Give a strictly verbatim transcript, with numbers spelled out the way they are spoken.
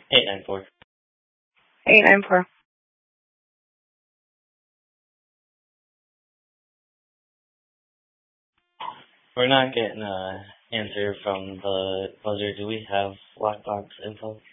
eight nine four. eight nine four. We're not getting an answer from the buzzer. Do we have black box info?